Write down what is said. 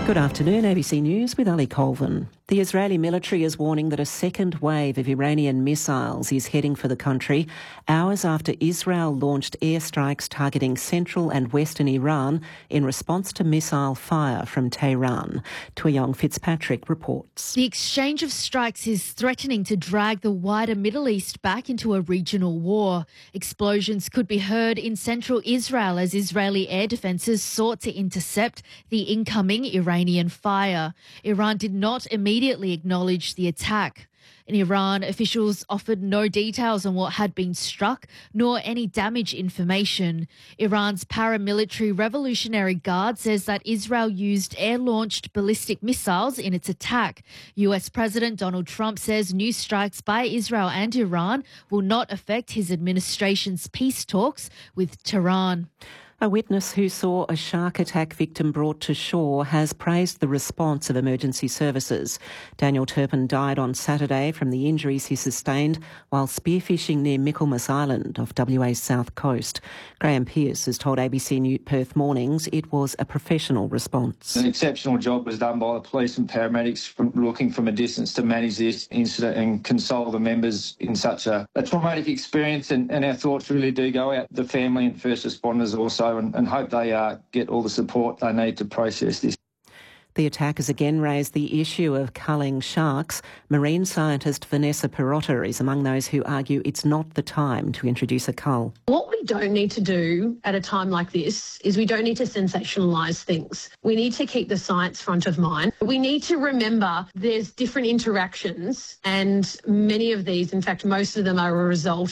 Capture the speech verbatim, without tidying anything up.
Good afternoon, A B C News with Ali Colvin. The Israeli military is warning that a second wave of Iranian missiles is heading for the country hours after Israel launched airstrikes targeting central and western Iran in response to missile fire from Tehran. Tuyong Fitzpatrick reports. The exchange of strikes is threatening to drag the wider Middle East back into a regional war. Explosions could be heard in central Israel as Israeli air defences sought to intercept the incoming Iranian fire. Iran did not immediately immediately acknowledged the attack. In Iran, officials offered no details on what had been struck, nor any damage information. Iran's paramilitary Revolutionary Guard says that Israel used air-launched ballistic missiles in its attack. U S President Donald Trump says new strikes by Israel and Iran will not affect his administration's peace talks with Tehran. A witness who saw a shark attack victim brought to shore has praised the response of emergency services. Daniel Turpin died on Saturday from the injuries he sustained while spearfishing near Michaelmas Island off W A's south coast. Graham Pearce has told A B C News Perth Mornings it was a professional response. An exceptional job was done by the police and paramedics from looking from a distance to manage this incident and console the members in such a, a traumatic experience, and, and our thoughts really do go out to the family and first responders also. And, and hope they uh, get all the support they need to process this. The attack has again raised the issue of culling sharks. Marine scientist Vanessa Perotta is among those who argue it's not the time to introduce a cull. What we don't need to do at a time like this is we don't need to sensationalise things. We need to keep the science front of mind. We need to remember there's different interactions, and many of these, in fact, most of them are a result